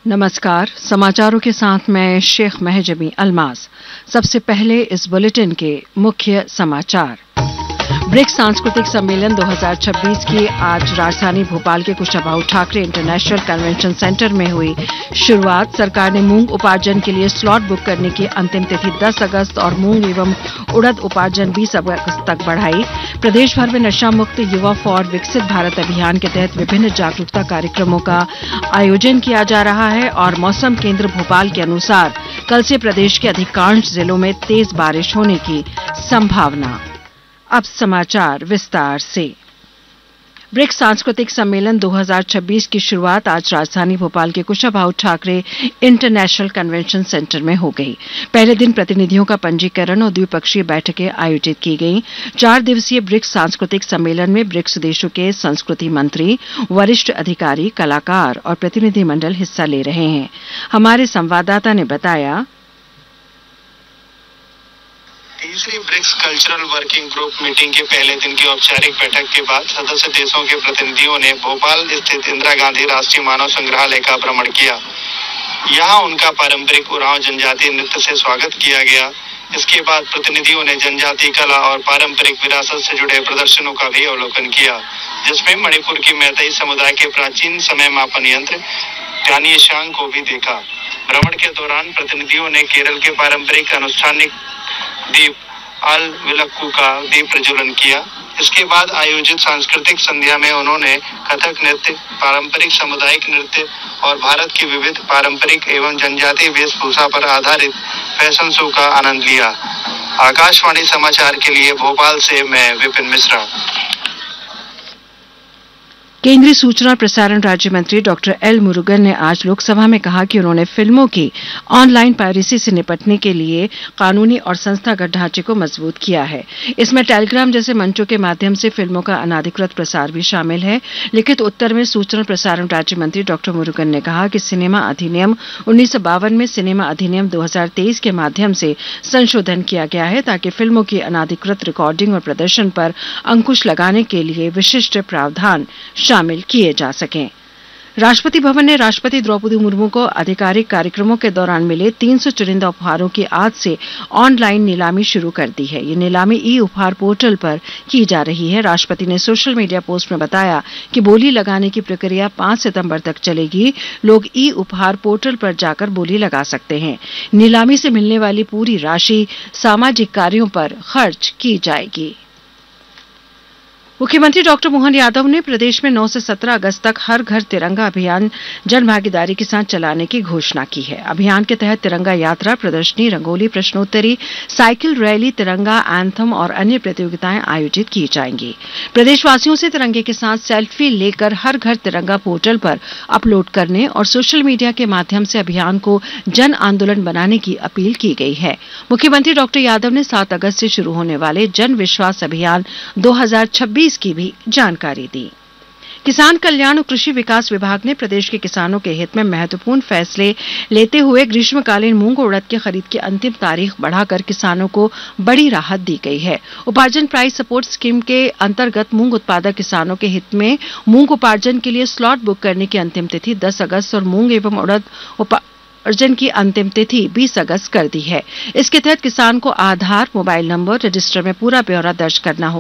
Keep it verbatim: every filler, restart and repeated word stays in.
नमस्कार। समाचारों के साथ मैं शेख महजबी अल्मास। सबसे पहले इस बुलेटिन के मुख्य समाचार। ब्रिक्स सांस्कृतिक सम्मेलन दो हज़ार छब्बीस की आज राजधानी भोपाल के Kushabhau Thackeray international convention centre में हुई शुरुआत। सरकार ने मूंग उपार्जन के लिए स्लॉट बुक करने की अंतिम तिथि दस अगस्त और मूंग एवं उड़द उपार्जन बीस अगस्त तक बढ़ाई। प्रदेश भर में नशा मुक्त युवा फॉर विकसित भारत अभियान के तहत विभिन्न जागरूकता कार्यक्रमों का आयोजन किया जा रहा है और मौसम केंद्र भोपाल के अनुसार कल से प्रदेश के अधिकांश जिलों में तेज बारिश होने की संभावना। अब समाचार विस्तार से। ब्रिक्स सांस्कृतिक सम्मेलन दो हज़ार छब्बीस की शुरुआत आज राजधानी भोपाल के Kushabhau Thackeray international convention centre में हो गई। पहले दिन प्रतिनिधियों का पंजीकरण और द्विपक्षीय बैठकें आयोजित की गईं। चार दिवसीय ब्रिक्स सांस्कृतिक सम्मेलन में ब्रिक्स देशों के संस्कृति मंत्री, वरिष्ठ अधिकारी, कलाकार और प्रतिनिधिमंडल हिस्सा ले रहे हैं। हमारे संवाददाता ने बताया, तीसरी BRICS cultural working group meeting के पहले दिन की औपचारिक बैठक के बाद सदस्य देशों के प्रतिनिधियों ने भोपाल स्थित इंदिरा गांधी राष्ट्रीय मानव संग्रहालय का भ्रमण किया। यहां उनका पारंपरिक उरांव जनजातीय नृत्य से स्वागत किया गया। इसके बाद प्रतिनिधियों ने जनजातीय कला और पारंपरिक विरासत से जुड़े प्रदर्शनों का भी अवलोकन किया, जिसमें मणिपुर की मैतेई समुदाय के प्राचीन समय मापन यंत्र ट्यानिशांग को भी देखा। भ्रमण के दौरान प्रतिनिधियों ने केरल के पारंपरिक अनुष्ठानिक दीप अल विलक्कू का दीप प्रज्वलन किया। इसके बाद आयोजित सांस्कृतिक संध्या में उन्होंने कथक नृत्य, पारंपरिक सामुदायिक नृत्य और भारत की विविध पारंपरिक एवं जनजातीय वेशभूषा पर आधारित फैशन शो का आनंद लिया। आकाशवाणी समाचार के लिए भोपाल से मैं विपिन मिश्रा। केंद्रीय सूचना और प्रसारण राज्य मंत्री डॉक्टर एल मुरुगन ने आज लोकसभा में कहा कि उन्होंने फिल्मों की ऑनलाइन पायरेसी से निपटने के लिए कानूनी और संस्थागत ढांचे को मजबूत किया है। इसमें टेलीग्राम जैसे मंचों के माध्यम से फिल्मों का अनाधिकृत प्रसार भी शामिल है। लिखित उत्तर में सूचना और प्रसारण राज्य मंत्री डॉक्टर मुरुगन ने कहा कि सिनेमा अधिनियम उन्नीस सौ बावन में सिनेमा अधिनियम दो हज़ार तेईस के माध्यम से संशोधन किया गया है ताकि फिल्मों की अनाधिकृत रिकॉर्डिंग और प्रदर्शन पर अंकुश लगाने के लिए विशिष्ट प्रावधान शामिल किए जा सकें। राष्ट्रपति भवन ने राष्ट्रपति द्रौपदी मुर्मू को आधिकारिक कार्यक्रमों के दौरान मिले तीन सौ चुनिंदा उपहारों की आज से ऑनलाइन नीलामी शुरू कर दी है। ये नीलामी ई उपहार पोर्टल पर की जा रही है। राष्ट्रपति ने सोशल मीडिया पोस्ट में बताया कि बोली लगाने की प्रक्रिया पांच सितंबर तक चलेगी। लोग ई उपहार पोर्टल पर जाकर बोली लगा सकते हैं। नीलामी से मिलने वाली पूरी राशि सामाजिक कार्यों पर खर्च की जाएगी। मुख्यमंत्री डॉक्टर मोहन यादव ने प्रदेश में नौ से सत्रह अगस्त तक हर घर तिरंगा अभियान जन भागीदारी के साथ चलाने की घोषणा की है। अभियान के तहत तिरंगा यात्रा, प्रदर्शनी, रंगोली, प्रश्नोत्तरी, साइकिल रैली, तिरंगा एंथम और अन्य प्रतियोगिताएं आयोजित की जाएंगी। प्रदेशवासियों से तिरंगे के साथ सेल्फी लेकर हर घर तिरंगा पोर्टल पर अपलोड करने और सोशल मीडिया के माध्यम से अभियान को जन आंदोलन बनाने की अपील की गई है। मुख्यमंत्री डॉक्टर यादव ने सात अगस्त से शुरू होने वाले जन विश्वास अभियान दो हज़ार छब्बीस की भी जानकारी दी। किसान कल्याण और कृषि विकास विभाग ने प्रदेश के किसानों के हित में महत्वपूर्ण फैसले लेते हुए ग्रीष्मकालीन मूंग उड़द की खरीद की अंतिम तारीख बढ़ाकर किसानों को बड़ी राहत दी गई है। उपार्जन प्राइस सपोर्ट स्कीम के अंतर्गत मूंग उत्पादक किसानों के हित में मूंग उपार्जन के लिए स्लॉट बुक करने की अंतिम तिथि दस अगस्त और मूंग एवं उड़द उपार्जन की अंतिम तिथि बीस अगस्त कर दी है। इसके तहत किसान को आधार, मोबाइल नंबर, रजिस्टर में पूरा ब्यौरा दर्ज करना होगा।